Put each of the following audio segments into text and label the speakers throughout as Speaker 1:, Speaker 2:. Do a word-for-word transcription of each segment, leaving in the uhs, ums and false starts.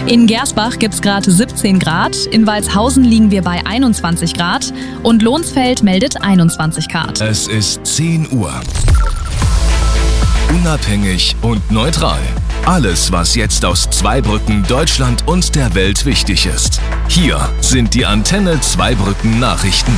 Speaker 1: In Gersbach gibt es gerade siebzehn Grad, in Walshausen liegen wir bei einundzwanzig Grad und Lohnsfeld meldet einundzwanzig Grad.
Speaker 2: Es ist zehn Uhr. Unabhängig und neutral. Alles, was jetzt aus Zweibrücken, Deutschland und der Welt wichtig ist. Hier sind die Antenne Zweibrücken Nachrichten.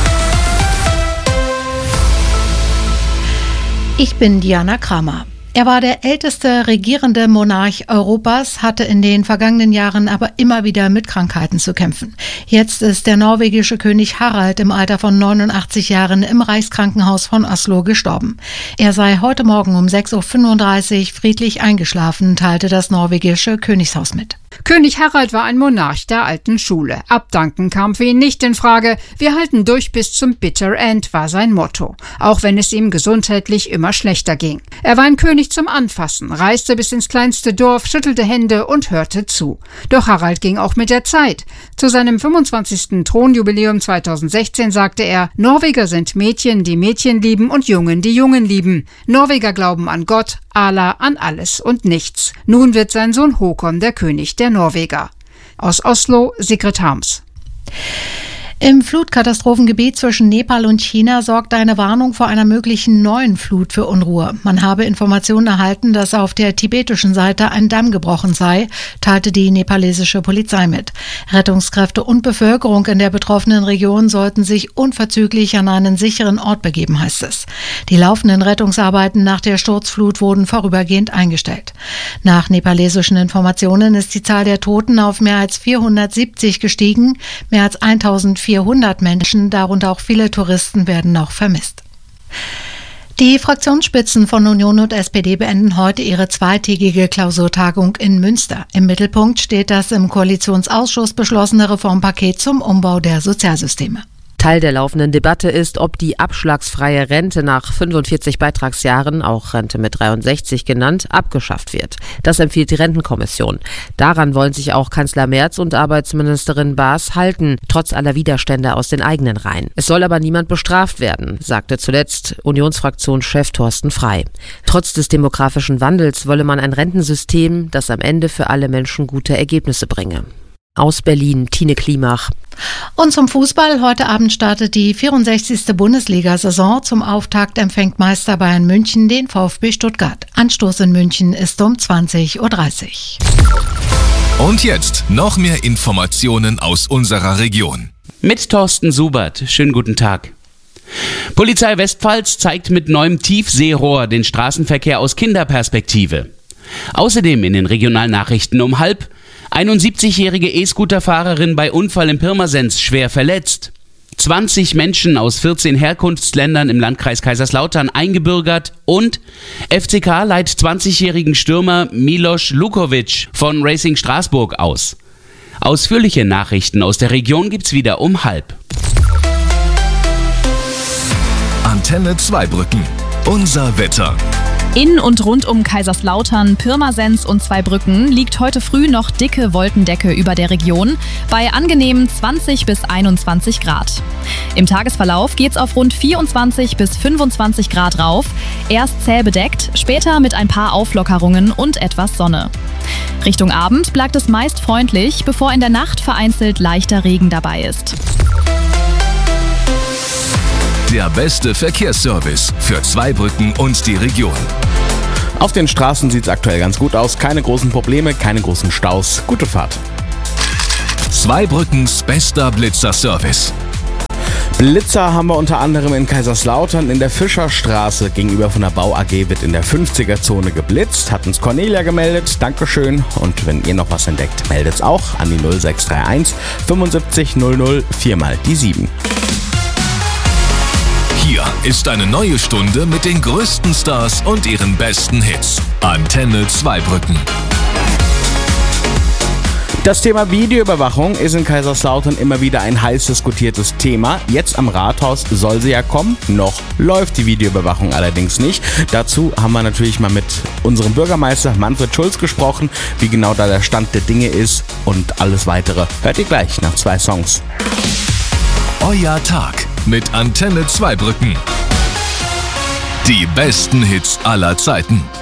Speaker 3: Ich bin Diana Kramer. Er war der älteste regierende Monarch Europas, hatte in den vergangenen Jahren aber immer wieder mit Krankheiten zu kämpfen. Jetzt ist der norwegische König Harald im Alter von neunundachtzig Jahren im Reichskrankenhaus von Oslo gestorben. Er sei heute Morgen um sechs Uhr fünfunddreißig friedlich eingeschlafen, teilte das norwegische Königshaus mit.
Speaker 4: König Harald war ein Monarch der alten Schule. Abdanken kam für ihn nicht in Frage. Wir halten durch bis zum Bitter End, war sein Motto. Auch wenn es ihm gesundheitlich immer schlechter ging. Er war ein König zum Anfassen, reiste bis ins kleinste Dorf, schüttelte Hände und hörte zu. Doch Harald ging auch mit der Zeit. Zu seinem fünfundzwanzigsten Thronjubiläum zweitausendsechzehn sagte er, Norweger sind Mädchen, die Mädchen lieben und Jungen, die Jungen lieben. Norweger glauben an Gott, Allah, an alles und nichts. Nun wird sein Sohn Håkon der König der Norweger. Aus Oslo, Sigrid Harms.
Speaker 3: Im Flutkatastrophengebiet zwischen Nepal und China sorgt eine Warnung vor einer möglichen neuen Flut für Unruhe. Man habe Informationen erhalten, dass auf der tibetischen Seite ein Damm gebrochen sei, teilte die nepalesische Polizei mit. Rettungskräfte und Bevölkerung in der betroffenen Region sollten sich unverzüglich an einen sicheren Ort begeben, heißt es. Die laufenden Rettungsarbeiten nach der Sturzflut wurden vorübergehend eingestellt. Nach nepalesischen Informationen ist die Zahl der Toten auf mehr als vierhundertsiebzig gestiegen, mehr als eintausendvierhundert Menschen, darunter auch viele Touristen, werden noch vermisst. Die Fraktionsspitzen von Union und S P D beenden heute ihre zweitägige Klausurtagung in Münster. Im Mittelpunkt steht das im Koalitionsausschuss beschlossene Reformpaket zum Umbau der Sozialsysteme.
Speaker 5: Teil der laufenden Debatte ist, ob die abschlagsfreie Rente nach fünfundvierzig Beitragsjahren, auch Rente mit dreiundsechzig genannt, abgeschafft wird. Das empfiehlt die Rentenkommission. Daran wollen sich auch Kanzler Merz und Arbeitsministerin Baas halten, trotz aller Widerstände aus den eigenen Reihen. Es soll aber niemand bestraft werden, sagte zuletzt Unionsfraktionschef Thorsten Frey. Trotz des demografischen Wandels wolle man ein Rentensystem, das am Ende für alle Menschen gute Ergebnisse bringe. Aus Berlin, Tine Klimach.
Speaker 3: Und zum Fußball. Heute Abend startet die vierundsechzigste Bundesliga-Saison. Zum Auftakt empfängt Meister Bayern München den VfB Stuttgart. Anstoß in München ist um zwanzig Uhr dreißig.
Speaker 2: Und jetzt noch mehr Informationen aus unserer Region.
Speaker 6: Mit Thorsten Subert. Schönen guten Tag. Polizei Westpfalz zeigt mit neuem Tiefseerohr den Straßenverkehr aus Kinderperspektive. Außerdem in den Regionalnachrichten um halb: einundsiebzigjährige E-Scooter-Fahrerin bei Unfall in Pirmasens schwer verletzt. zwanzig Menschen aus vierzehn Herkunftsländern im Landkreis Kaiserslautern eingebürgert und F C K leiht zwanzigjährigen Stürmer Milos Lukovic von Racing Straßburg aus. Ausführliche Nachrichten aus der Region gibt's wieder um halb.
Speaker 2: Antenne Zweibrücken. Unser Wetter.
Speaker 1: In und rund um Kaiserslautern, Pirmasens und Zweibrücken liegt heute früh noch dicke Wolkendecke über der Region bei angenehmen zwanzig bis einundzwanzig Grad. Im Tagesverlauf geht's auf rund vierundzwanzig bis fünfundzwanzig Grad rauf, erst zäh bedeckt, später mit ein paar Auflockerungen und etwas Sonne. Richtung Abend bleibt es meist freundlich, bevor in der Nacht vereinzelt leichter Regen dabei ist.
Speaker 2: Der beste Verkehrsservice für Zweibrücken und die Region.
Speaker 7: Auf den Straßen sieht es aktuell ganz gut aus. Keine großen Probleme, keine großen Staus. Gute Fahrt.
Speaker 2: Zweibrückens bester Blitzer-Service.
Speaker 7: Blitzer haben wir unter anderem in Kaiserslautern in der Fischerstraße. Gegenüber von der Bau A G wird in der fünfziger-Zone geblitzt. Hat uns Cornelia gemeldet. Dankeschön. Und wenn ihr noch was entdeckt, meldet's auch an die null sechs drei eins fünfundsiebzig null null vier mal die sieben.
Speaker 2: Hier ist eine neue Stunde mit den größten Stars und ihren besten Hits. Antenne Zweibrücken.
Speaker 7: Das Thema Videoüberwachung ist in Kaiserslautern immer wieder ein heiß diskutiertes Thema. Jetzt am Rathaus soll sie ja kommen. Noch läuft die Videoüberwachung allerdings nicht. Dazu haben wir natürlich mal mit unserem Bürgermeister Manfred Schulz gesprochen, wie genau da der Stand der Dinge ist und alles weitere. Hört ihr gleich nach zwei Songs.
Speaker 2: Euer Tag mit Antenne Zweibrücken. Die besten Hits aller Zeiten.